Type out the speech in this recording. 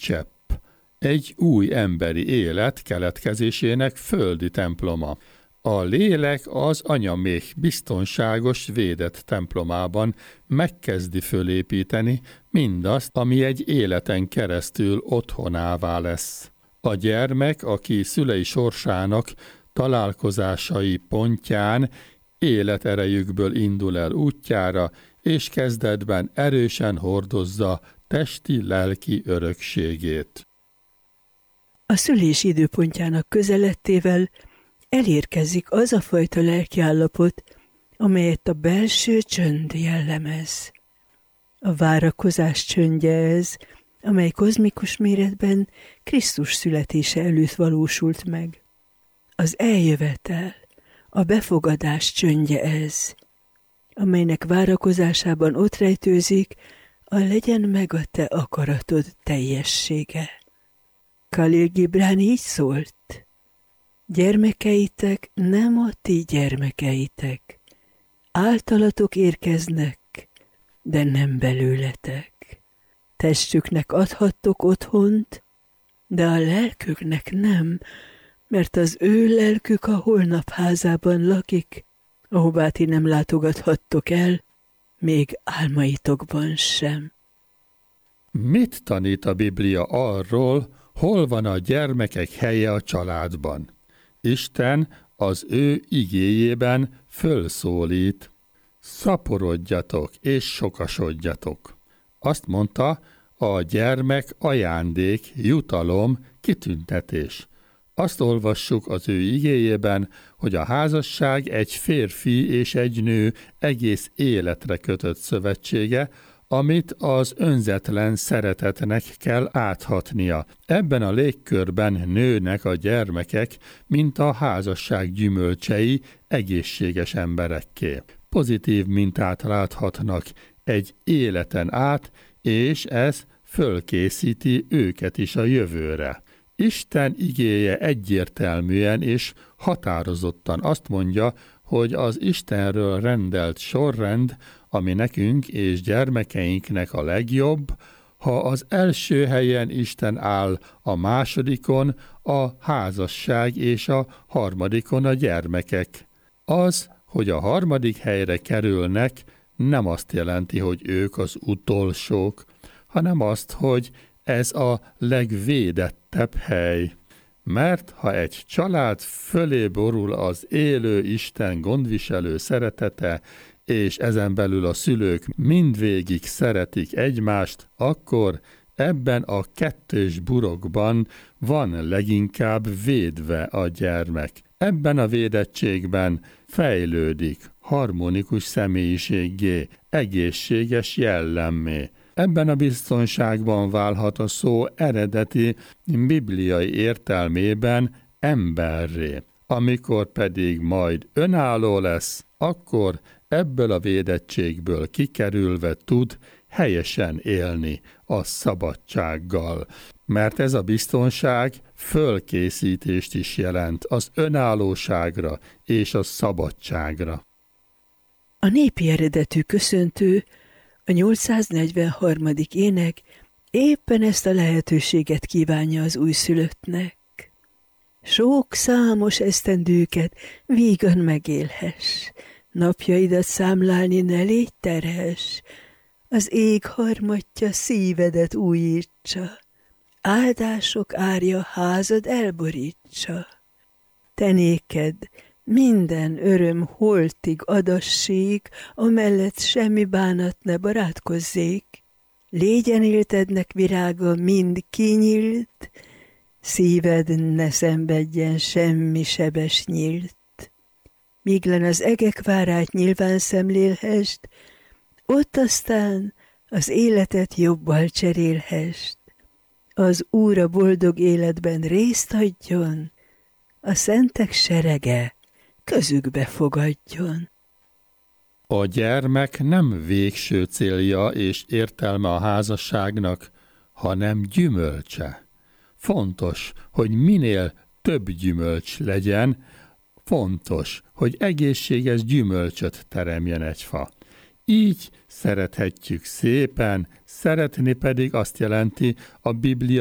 csepp, egy új emberi élet keletkezésének földi temploma. A lélek az anyaméh biztonságos, védett templomában megkezdi fölépíteni mindazt, ami egy életen keresztül otthonává lesz. A gyermek, aki szülei sorsának találkozásai pontján életerejükből indul el útjára, és kezdetben erősen hordozza testi-lelki örökségét. A szülés időpontjának közelettével elérkezik az a fajta lelkiállapot, amelyet a belső csönd jellemez. A várakozás csöndje ez, amely kozmikus méretben Krisztus születése előtt valósult meg. Az eljövetel, a befogadás csöndje ez, amelynek várakozásában ott rejtőzik a legyen meg a te akaratod teljessége. Khalil Gibran így szólt: gyermekeitek nem a ti gyermekeitek, általatok érkeznek, de nem belőletek. Testüknek adhattok otthont, de a lelküknek nem, mert az ő lelkük a holnap házában lakik, ahová ti nem látogathattok el, még álmaitokban sem. Mit tanít a Biblia arról, hol van a gyermekek helye a családban? Isten az ő igéjében fölszólít: szaporodjatok és sokasodjatok. Azt mondta, a gyermek ajándék, jutalom, kitüntetés. Azt olvassuk az ő igéjében, hogy a házasság egy férfi és egy nő egész életre kötött szövetsége, amit az önzetlen szeretetnek kell áthatnia. Ebben a légkörben nőnek a gyermekek, mint a házasság gyümölcsei, egészséges emberekké. Pozitív mintát láthatnak egy életen át, és ez fölkészíti őket is a jövőre. Isten igéje egyértelműen és határozottan azt mondja, hogy az Istenről rendelt sorrend, ami nekünk és gyermekeinknek a legjobb, ha az első helyen Isten áll, a másodikon a házasság és a harmadikon a gyermekek. Az, hogy a harmadik helyre kerülnek, nem azt jelenti, hogy ők az utolsók, hanem azt, hogy ez a legvédettebb hely. Mert ha egy család fölé borul az élő Isten gondviselő szeretete, és ezen belül a szülők mindvégig szeretik egymást, akkor ebben a kettős burokban van leginkább védve a gyermek. Ebben a védettségben fejlődik harmonikus személyiséggé, egészséges jellemmé. Ebben a biztonságban válhat a szó eredeti bibliai értelmében emberré. Amikor pedig majd önálló lesz, akkor ebből a védettségből kikerülve tud helyesen élni a szabadsággal. Mert ez a biztonság fölkészítést is jelent az önállóságra és a szabadságra. A népi eredetű köszöntő, a 843. ének éppen ezt a lehetőséget kívánja az újszülöttnek. Sok számos esztendőket vígan megélhess, napjaidat számlálni ne légy terhes, az ég harmatja szívedet újítsa, áldások árja házad elborítsa. Te néked minden öröm holtig adassék, amellett semmi bánat ne barátkozzék. Légyen éltednek virága mind kinyílt, szíved ne szenvedjen semmi sebes nyílt. Míglen az egek várát nyilván szemlélhest, ott aztán az életet jobbal cserélhest. Az Úr a boldog életben részt adjon, a szentek serege közükbe fogadjon. A gyermek nem végső célja és értelme a házasságnak, hanem gyümölcse. Fontos, hogy minél több gyümölcs legyen, fontos, hogy egészséges gyümölcsöt teremjen egy fa. Így szerethetjük szépen, szeretni pedig azt jelenti a Biblia